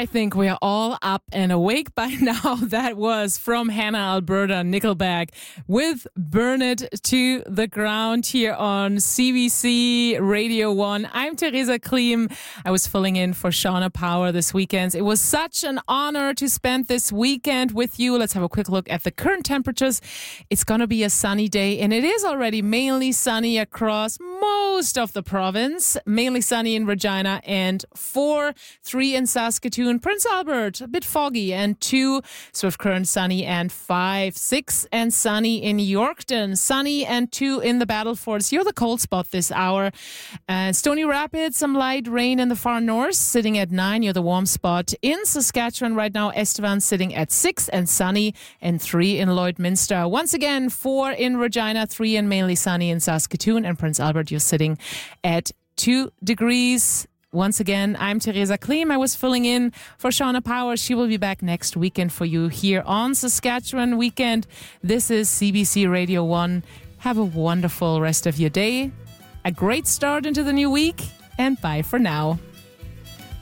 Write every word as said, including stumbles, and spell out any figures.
I think we are all up and awake by now. That was from Hannah Alberta, Nickelback, with Burn It to the Ground here on C B C Radio one. I'm Theresa Klim. I was filling in for Shauna Power this weekend. It was such an honor to spend this weekend with you. Let's have a quick look at the current temperatures. It's going to be a sunny day, and it is already mainly sunny across most of the province. Mainly sunny in Regina, and four, three in Saskatoon. Prince Albert, a bit foggy, and two, Swift Current sunny, and five, six and sunny in Yorkton. Sunny and two in the Battlefords. You're the cold spot this hour. Uh, Stony Rapids, some light rain in the far north, sitting at nine. You're the warm spot. In Saskatchewan right now, Estevan sitting at six and sunny, and three in Lloydminster. Once again, four in Regina, three and mainly sunny in Saskatoon, and Prince Albert, you're sitting at two degrees. Once again, I'm Theresa Klim. I was filling in for Shauna Power. She will be back next weekend for you here on Saskatchewan Weekend. This is C B C Radio one. Have a wonderful rest of your day, a great start into the new week, and bye for now.